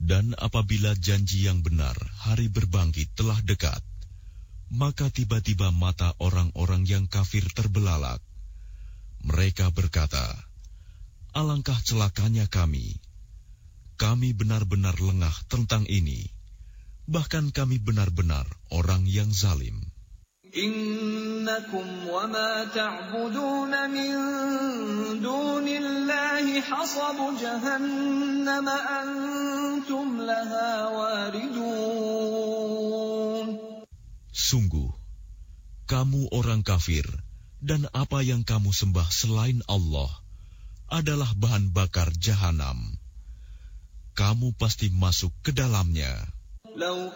Dan apabila janji yang benar, hari berbangkit telah dekat, maka tiba-tiba mata orang-orang yang kafir terbelalak. Mereka berkata, "Alangkah celakanya kami. Kami benar-benar lengah tentang ini. Bahkan kami benar-benar orang yang zalim." Innakum wa ma ta'buduna min dunillahi hasabu jahannam antum laha waridun. Sungguh, kamu orang kafir dan apa yang kamu sembah selain Allah adalah bahan bakar jahanam. Kamu pasti masuk ke dalamnya. لو